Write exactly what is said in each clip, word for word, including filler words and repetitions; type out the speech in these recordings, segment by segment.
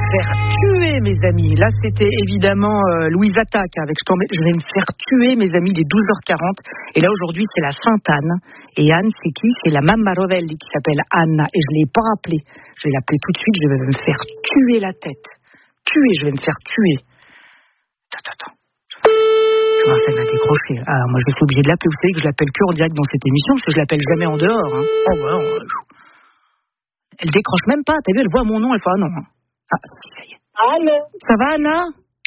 faire tuer, mes amis. Là, c'était évidemment euh, Louise Attaque avec je, je vais me faire tuer, mes amis, les douze heures quarante. Et là, aujourd'hui, c'est la Sainte-Anne. Et Anne, c'est qui? C'est la Mamma Rovelli qui s'appelle Anna. Et je ne l'ai pas appelée. Je vais l'appeler tout de suite. Je vais me faire tuer la tête. Tuer, je vais me faire tuer. Attends, attends. Je commence à la décrocher. Ah, moi, je suis obligée de l'appeler. Vous savez que je l'appelle que en direct dans cette émission, parce que je l'appelle jamais en dehors. Hein. Oh, ouais, ouais. Elle décroche même pas. T'as vu, elle voit mon nom, elle fait ah non. Ah, ça y est. Allô. Ça va, Anna?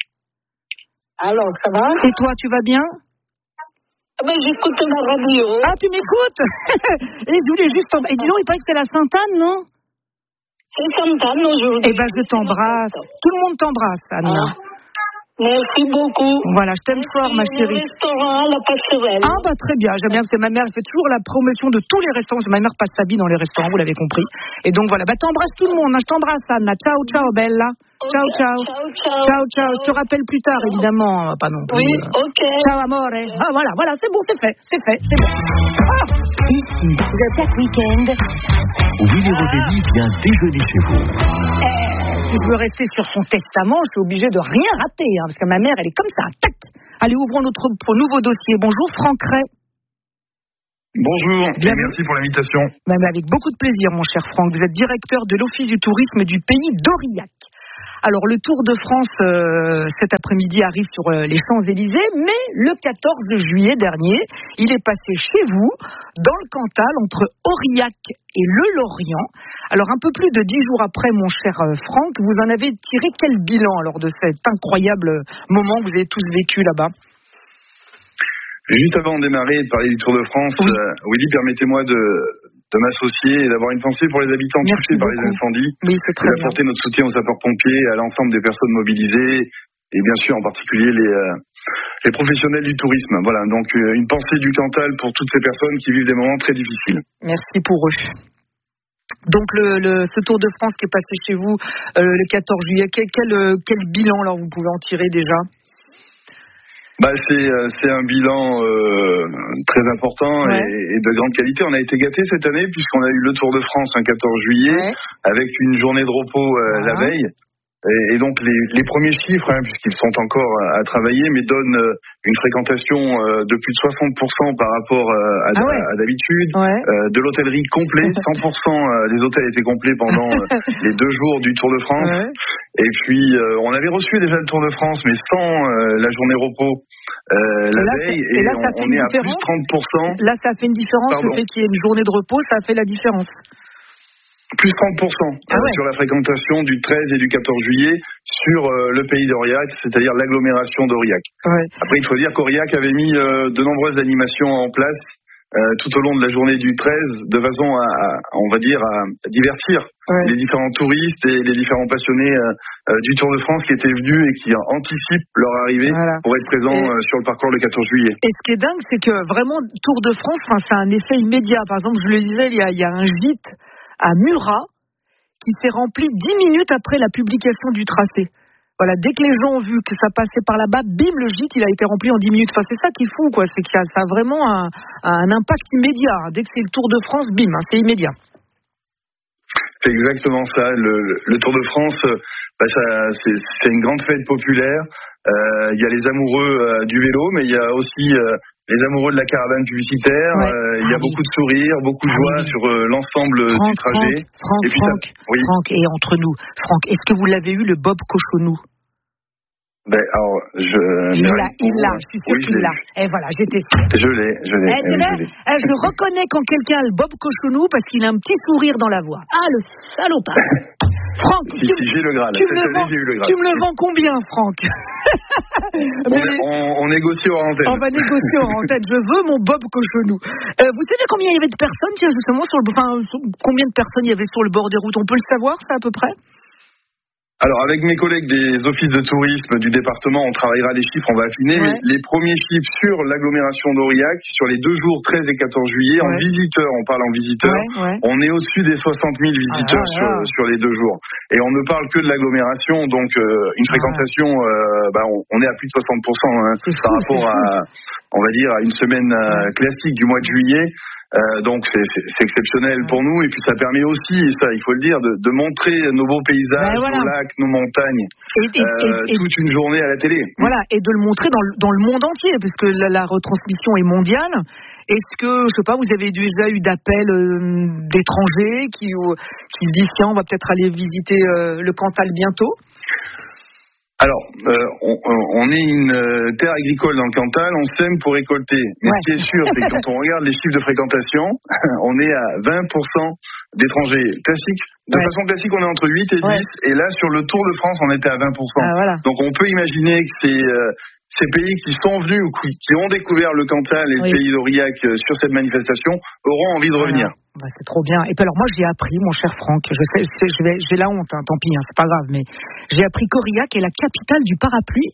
Allô, ça va? Et toi, tu vas bien? Ah ben, j'écoute la radio. Ah, tu m'écoutes? Et je voulais juste... Et dis donc, il paraît que c'est la Sainte-Anne, non? C'est Sainte-Anne aujourd'hui. Eh ben, je t'embrasse. Tout le monde t'embrasse, Anna. Ah. Merci beaucoup. Voilà, je t'aime fort, ma chérie. Le restaurant à la passerelle. Ah, bah très bien. J'aime bien parce que ma mère elle fait toujours la promotion de tous les restaurants. Ma mère passe sa vie dans les restaurants, vous l'avez compris. Et donc voilà, bah t'embrasses tout le monde. Hein. Je t'embrasse, Anna. Ciao, ciao, bella. Okay. Ciao, ciao. Ciao, ciao. Ciao, ciao. Je te rappelle plus tard, évidemment. Pas non plus. Oui, ok. Ciao, amore. Ah, voilà, voilà, c'est bon, c'est fait. C'est fait, c'est bon. Ah. Ici, de chaque week-end, Willy Rovelli vient déjeuner chez vous. Euh, si je veux rester sur son testament, je suis obligée de rien rater, hein, parce que ma mère, elle est comme ça. Tac. Allez, ouvrons notre nouveau dossier. Bonjour, Franck Ray. Bonjour, Bien et merci pour l'invitation. Même avec beaucoup de plaisir, mon cher Franck. Vous êtes directeur de l'Office du tourisme du pays d'Aurillac. Alors, le Tour de France, euh, cet après-midi, arrive sur euh, les Champs-Élysées, mais le quatorze juillet dernier, il est passé chez vous, dans le Cantal, entre Aurillac et le Lorient. Alors, un peu plus de dix jours après, mon cher euh, Franck, vous en avez tiré quel bilan, alors, de cet incroyable moment que vous avez tous vécu là-bas? Juste avant de démarrer et de parler du Tour de France, oui. euh, Willy, permettez-moi de... de m'associer et d'avoir une pensée pour les habitants Merci touchés beaucoup. par les incendies, oui, c'est très et d'apporter notre soutien aux sapeurs-pompiers, à l'ensemble des personnes mobilisées, et bien sûr en particulier les, euh, les professionnels du tourisme. Voilà, donc euh, une pensée du Cantal pour toutes ces personnes qui vivent des moments très difficiles. Merci pour eux. Donc le, le, ce Tour de France qui est passé chez vous euh, le quatorze juillet, quel, quel, quel bilan alors vous pouvez en tirer déjà? Bah c'est c'est un bilan euh, très important ouais. et, et de grande qualité. On a été gâtés cette année puisqu'on a eu le Tour de France un quatorze juillet ouais. avec une journée de repos euh, ah. la veille. Et, et donc les, les premiers chiffres, hein, puisqu'ils sont encore à, à travailler, mais donnent euh, une fréquentation euh, de plus de soixante pour cent par rapport euh, à, ah ouais. à, à d'habitude, ouais. euh, de l'hôtellerie complet, cent pour cent des hôtels étaient complets pendant euh, les deux jours du Tour de France. Ouais. Et puis euh, on avait reçu déjà le Tour de France, mais sans euh, la journée repos euh, la et là, veille, et, et là, on, ça fait on une est différence. à plus trente pour cent. Là, ça fait une différence. Pardon. Le fait qu'il y ait une journée de repos, ça fait la différence. Plus trente pour cent ah ouais. sur la fréquentation du treize et du quatorze juillet sur euh, le pays d'Aurillac, c'est-à-dire l'agglomération d'Aurillac. Ouais. Après, il faut dire qu'Aurillac avait mis euh, de nombreuses animations en place euh, tout au long de la journée du treize, de façon à, à on va dire, à divertir ouais. les différents touristes et les différents passionnés euh, euh, du Tour de France qui étaient venus et qui anticipent leur arrivée voilà. pour être présents et... euh, sur le parcours le quatorze juillet. Et ce qui est dingue, c'est que vraiment, Tour de France, c'est un effet immédiat. Par exemple, je le disais, il y a, il y a un gîte à Murat qui s'est rempli dix minutes après la publication du tracé. Voilà, dès que les gens ont vu que ça passait par là-bas, bim, le gîte, il a été rempli en dix minutes. Enfin, c'est ça qui est fou, quoi. C'est que ça, ça a vraiment un, un impact immédiat. Dès que c'est le Tour de France, bim, hein, c'est immédiat. C'est exactement ça. Le, le Tour de France, bah, ça, c'est, c'est une grande fête populaire. Il euh, y a les amoureux euh, du vélo, mais il y a aussi euh, les amoureux de la caravane publicitaire. Il ouais. euh, ah, y a oui. beaucoup de sourires, beaucoup de ah, joie oui. sur euh, l'ensemble Franck, du trajet. Franck, et Franck, ça, oui. Franck, et entre nous, Franck, est-ce que vous l'avez eu, le Bob Cochonou? Ben, alors, je... Il l'a, il l'a, je suis sûre oui, qu'il l'a. Et voilà, j'étais sûre. Je l'ai, je l'ai. Eh, eh, je, l'ai. Eh, je reconnais quand quelqu'un a le Bob Cochonou parce qu'il a un petit sourire dans la voix. Ah, le salopard. Franck, si, tu, si, j'ai le Graal. Tu, me le, vends, j'ai eu le Graal. Tu me le vends combien, Franck? on, on, on négocie hors antenne. On va négocier hors antenne. Je veux mon Bob Cochonou. Euh, vous savez combien il y avait de personnes, tiens, justement, sur le, enfin, combien de personnes il y avait sur le bord des routes? On peut le savoir, ça, à peu près? Alors, avec mes collègues des offices de tourisme du département, on travaillera les chiffres, on va affiner. Ouais. Mais les premiers chiffres sur l'agglomération d'Aurillac, sur les deux jours treize et quatorze juillet, ouais. en visiteurs, on parle en visiteurs, ouais, ouais. on est au-dessus des soixante mille visiteurs ah, sur, sur les deux jours. Et on ne parle que de l'agglomération, donc euh, une fréquentation, euh, bah, on, on est à plus de soixante pour cent hein, par rapport à, on va dire, à une semaine euh, classique du mois de juillet. Euh, donc c'est, c'est, c'est exceptionnel pour nous et puis ça permet aussi, et ça il faut le dire, de, de montrer nos beaux paysages, ben voilà. nos lacs, nos montagnes, et, et, euh, et, toute une journée à la télé. Voilà, et de le montrer dans le, dans le monde entier, puisque la, la retransmission est mondiale. Est-ce que, je sais pas, vous avez déjà eu d'appels euh, d'étrangers qui, euh, qui se disent tiens, on va peut-être aller visiter euh, le Cantal bientôt? Alors, euh, on, on est une euh, terre agricole dans le Cantal, on sème pour récolter. Mais ouais. Ce qui est sûr, c'est que quand on regarde les chiffres de fréquentation, on est à vingt pour cent d'étrangers classiques. De ouais. façon classique, on est entre huit et dix. Ouais. Et là, sur le Tour de France, on était à vingt pour cent. Ah, voilà. Donc, on peut imaginer que c'est... Euh, ces pays qui sont venus ou qui ont découvert le Cantal et oui. le pays d'Aurillac sur cette manifestation auront envie de revenir. Voilà. Bah, c'est trop bien. Et puis alors moi j'ai appris, mon cher Franck, je sais, je vais, j'ai la honte, hein, tant pis, hein, c'est pas grave, mais j'ai appris qu'Aurillac est la capitale du parapluie.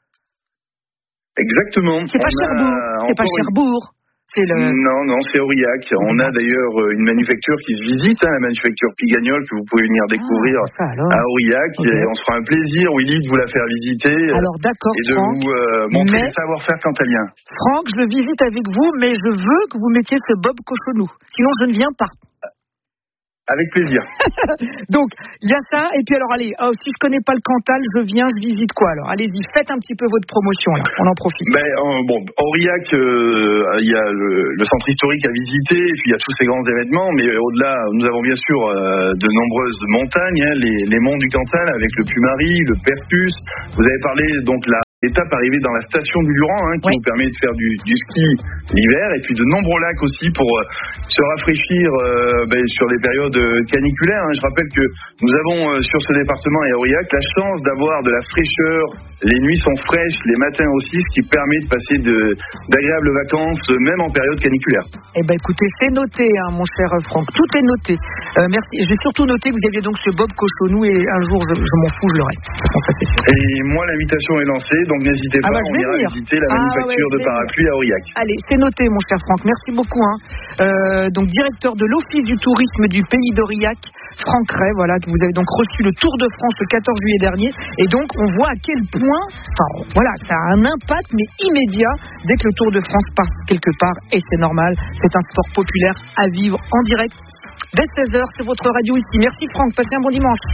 Exactement. C'est pas on Cherbourg. A... C'est pas Cherbourg. C'est le... Non, non, c'est Aurillac. On a d'ailleurs une manufacture qui se visite, hein, la manufacture Pigagnol, que vous pouvez venir découvrir ah, ça, à Aurillac. Okay. Et on se fera un plaisir, Willy, de vous la faire visiter. Alors d'accord, et de Franck, vous euh, montrer mais... le savoir-faire cantalien. Franck, je le visite avec vous, mais je veux que vous mettiez ce Bob Cochonou. Sinon, je ne viens pas. Avec plaisir. Donc, il y a ça, et puis alors, allez, oh, si je connais pas le Cantal, je viens, je visite quoi alors? Allez-y, faites un petit peu votre promotion, là, on en profite. Ben, euh, bon, Aurillac, il euh, y a le, le centre historique à visiter, et puis il y a tous ces grands événements, mais euh, au-delà, nous avons bien sûr euh, de nombreuses montagnes, hein, les, les monts du Cantal, avec le Puy-Marie, le Percus. Vous avez parlé, donc, la étape arrivée dans la station du Luran, hein, qui oui. nous permet de faire du, du ski l'hiver, et puis de nombreux lacs aussi pour euh, se rafraîchir euh, ben, sur des périodes caniculaires. Hein. Je rappelle que nous avons euh, sur ce département et à Aurillac la chance d'avoir de la fraîcheur. Les nuits sont fraîches, les matins aussi, ce qui permet de passer de, d'agréables vacances, même en période caniculaire. Eh ben écoutez, c'est noté, hein, mon cher Franck, tout est noté. Euh, merci. J'ai surtout noté que vous aviez donc ce Bob Cochonou, et un jour, je, je m'en fous, je l'aurai. Et moi, l'invitation est lancée, donc n'hésitez pas, ah bah, on ira venir. visiter la manufacture ah, ouais, de parapluies à Aurillac. Allez, c'est noté, mon cher Franck, merci beaucoup. Hein. Euh, donc, directeur de l'Office du tourisme du pays d'Aurillac, Franck Ray, voilà, que vous avez donc reçu le Tour de France le quatorze juillet dernier. Et donc, on voit à quel point, enfin, voilà, ça a un impact, mais immédiat, dès que le Tour de France part quelque part, et c'est normal, c'est un sport populaire à vivre en direct. Dès seize heures, c'est votre radio ici. Merci Franck, passez un bon dimanche.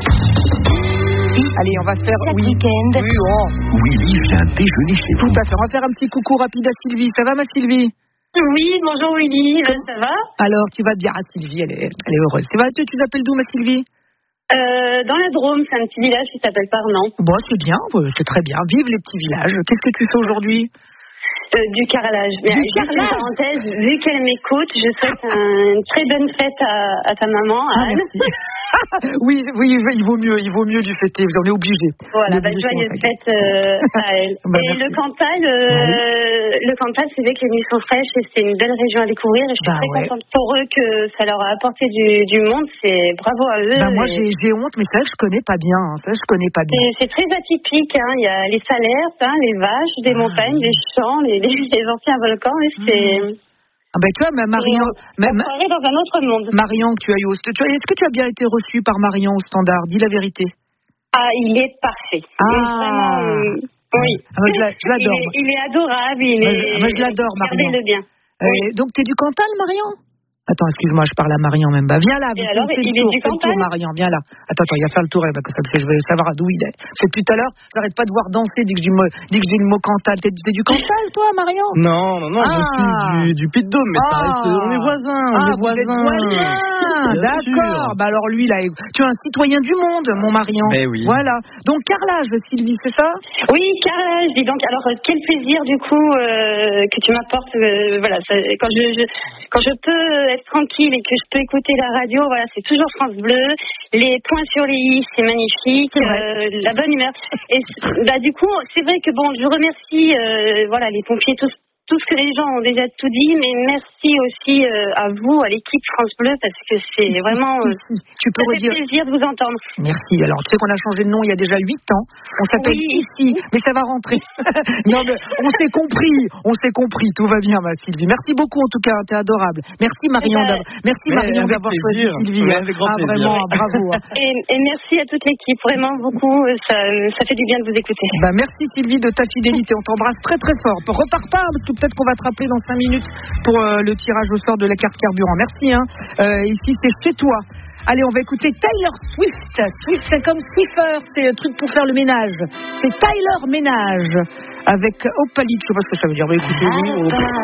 Allez, on va faire oui. Week-end. Oui, oh. Willy vient déjeuner chez vous. Tout à fait. On va faire un petit coucou rapide à Sylvie. Ça va, ma Sylvie? Oui, bonjour Willy. Ben, ça va? Alors, tu vas bien. Ah, Sylvie, elle est, elle est heureuse. Ça va, tu, tu t'appelles d'où, ma Sylvie? euh, Dans la Drôme, c'est un petit village qui s'appelle Parnant. Bon, c'est bien, c'est très bien. Vive les petits villages. Qu'est-ce que tu fais aujourd'hui? Euh, du carrelage. Mais du juste carrelage. Une parenthèse, vu qu'elle m'écoute, je souhaite une très bonne fête à, à ta maman, à Anne. Ah, oui, oui, il vaut mieux, il vaut mieux du fêter. On est obligé. Voilà, bah, joyeuse fête euh, à elle. bah, et merci. le Cantal, euh, oui. le Cantal, c'est vrai que les nuits sont fraîches et c'est une belle région à découvrir. Et je suis bah, très ouais. contente pour eux que ça leur a apporté du, du monde. C'est bravo à eux. Bah, moi, et... j'ai, j'ai honte, mais c'est vrai que je connais pas bien. Hein. C'est vrai que je connais pas bien. C'est, c'est très atypique. Hein. Il y a les salaires, hein, les vaches, des ah, montagnes, oui. les champs, les les anciens volcans, et c'est... Ah ben tu vois, Marion... On ma... croirait dans un autre monde. Marion, que tu as eu au... Est-ce que tu as bien été reçue par Marion au standard? Dis la vérité. Ah, il est parfait. Ah vraiment, euh... Oui. Ah, moi, je, la, je l'adore. Il est, il est adorable, il moi, est... Je, moi, je l'adore, Marion. Regardez-le bien. Euh, oui. Donc, t'es du Cantal, Marion? Attends, excuse-moi, je parle à Marion même. Bah, viens là, et alors, fais il le tour, est du fais le tour, Marion, viens là. Attends, attends, il va faire le tour, parce que je vais savoir d'où il est. C'est depuis tout à l'heure, j'arrête pas de voir danser dès que j'ai le mot Cantal. T'es, t'es du Cantal, toi, Marion? Non, non, non, ah. je suis du, du Puy-de-Dôme, mais ah. ça reste, on est voisins, on ah, est voisins. D'accord, bah alors lui, là, tu es un citoyen du monde, mon Marion. Mais oui. Voilà. Donc, carrelage, Sylvie, c'est ça? Oui, carrelage, dis donc. Alors, quel plaisir, du coup, euh, que tu m'apportes, euh, voilà, ça, quand je, je, quand je peux être tranquille et que je peux écouter la radio, voilà, c'est toujours France Bleu, les points sur les i, c'est magnifique, c'est euh, la bonne humeur. Et bah du coup, c'est vrai que bon, je remercie, euh, voilà, les pompiers, tous. Tout ce que les gens ont déjà tout dit, mais merci aussi euh, à vous, à l'équipe France Bleu, parce que c'est vraiment... Euh, tu peux ça redire... fait plaisir de vous entendre. Merci. Alors, tu sais qu'on a changé de nom il y a déjà huit ans. On s'appelle oui. Ici, mais ça va rentrer. Non, mais on s'est compris. On s'est compris. Tout va bien, ma Sylvie. Merci beaucoup, en tout cas. T'es adorable. Merci, Marion. Ben, d'avoir... Merci, Marion, d'avoir choisi Sylvie. Ouais, ah, vraiment, bravo. Et, et merci à toute l'équipe. Vraiment, beaucoup. Ça, ça fait du bien de vous écouter. Ben, merci, Sylvie, de ta fidélité. On t'embrasse très, très fort. Repars pas, tu peut-être qu'on va te rappeler dans cinq minutes pour euh, le tirage au sort de la carte carburant. Merci. Hein. Euh, ici, c'est chez toi. Allez, on va écouter Taylor Swift. Swift, c'est comme Swiffer, c'est un truc pour faire le ménage. C'est Tyler Ménage avec Opalit. Je sais pas ce que ça veut dire. On va écouter.